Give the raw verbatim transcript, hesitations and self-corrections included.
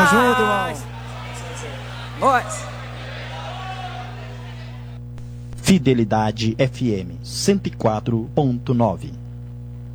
Tamo junto, irmão. Nós. Fidelidade F M cento e quatro ponto nove.